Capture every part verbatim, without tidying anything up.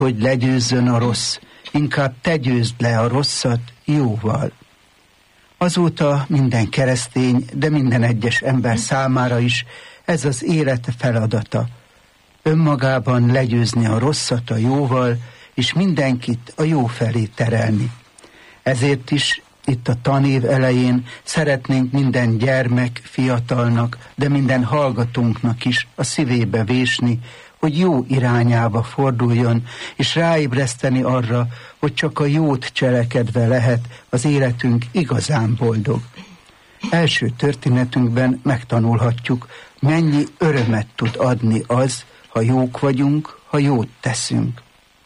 hogy legyőzzön a rossz, inkább te győzd le a rosszat jóval. Azóta minden keresztény, de minden egyes ember számára is ez az élet feladata. Önmagában legyőzni a rosszat a jóval, és mindenkit a jó felé terelni. Ezért is itt a tanév elején szeretnénk minden gyermek, fiatalnak, de minden hallgatónknak is a szívébe vésni, hogy jó irányába forduljon, és ráébreszteni arra, hogy csak a jót cselekedve lehet az életünk igazán boldog. Első történetünkben megtanulhatjuk, mennyi örömet tud adni az, ha jók vagyunk, ha jót teszünk.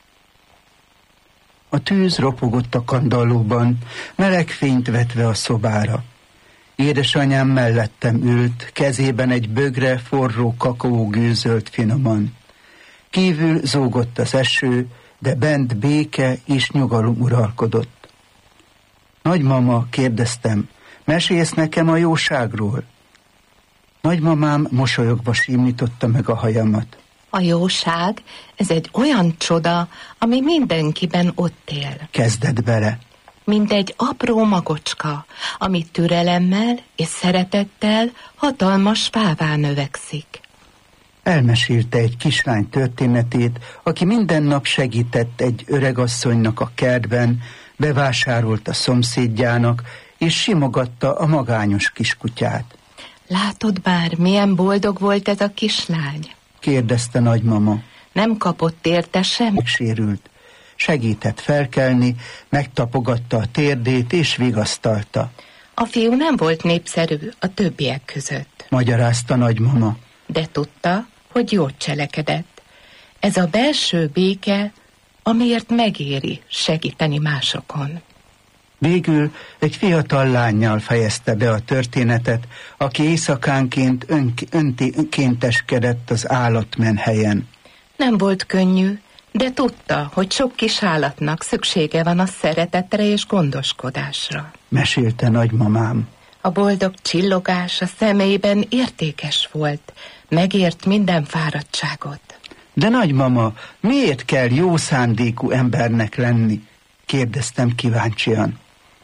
A tűz ropogott a kandallóban, meleg fényt vetve a szobára. Édesanyám mellettem ült, kezében egy bögre forró kakaó gőzölt finoman. Kívül zúgott az eső, de bent béke és nyugalom uralkodott. Nagymama, kérdeztem, mesélsz nekem a jóságról? Nagymamám mosolyogva simította meg a hajamat. A jóság, ez egy olyan csoda, ami mindenkiben ott él. Kezdett bele. Mint egy apró magocska, ami türelemmel és szeretettel hatalmas fává növekszik. Elmesélte egy kislány történetét, aki minden nap segített egy öregasszonynak a kertben, bevásárolt a szomszédjának, és simogatta a magányos kiskutyát. Látod bár, milyen boldog volt ez a kislány? Kérdezte nagymama. Nem kapott érte sem? Megsérült. Segített felkelni, megtapogatta a térdét és vigasztalta. A fiú nem volt népszerű a többiek között. Magyarázta nagymama. De tudta, hogy jót cselekedett. Ez a belső béke, amiért megéri segíteni másokon. Végül egy fiatal lánnyal fejezte be a történetet, aki éjszakánként ön- önkénteskedett az állatmenhelyen. Nem volt könnyű, de tudta, hogy sok kis állatnak szüksége van a szeretetre és gondoskodásra. Mesélte nagymamám. A boldog csillogás a szemeiben értékes volt, megért minden fáradtságot. De nagymama, miért kell jó szándékú embernek lenni? Kérdeztem kíváncsian.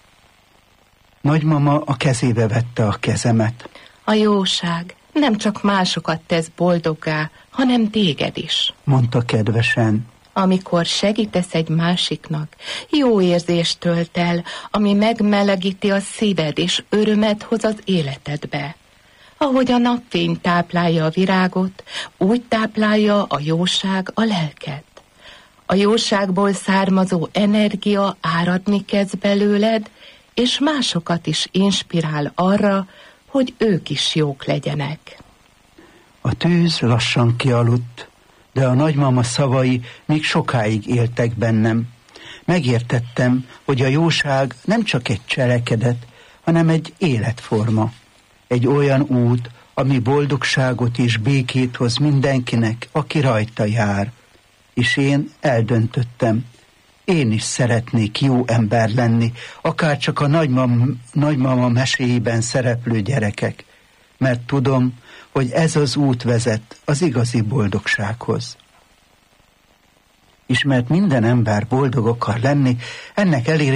Nagymama a kezébe vette a kezemet. A jóság nem csak másokat tesz boldoggá, hanem téged is. Mondta kedvesen. Amikor segítesz egy másiknak, jó érzést tölt el, ami megmelegíti a szíved és örömet hoz az életedbe. Ahogy a napfény táplálja a virágot, úgy táplálja a jóság a lelket. A jóságból származó energia áradni kezd belőled, és másokat is inspirál arra, hogy ők is jók legyenek. A tűz lassan kialudt, de a nagymama szavai még sokáig éltek bennem. Megértettem, hogy a jóság nem csak egy cselekedet, hanem egy életforma. Egy olyan út, ami boldogságot és békét hoz mindenkinek, aki rajta jár. És én eldöntöttem, én is szeretnék jó ember lenni, akár csak a nagymam, nagymama meséiben szereplő gyerekek, mert tudom, hogy ez az út vezet az igazi boldogsághoz. És mert minden ember boldog akar lenni, ennek elérésére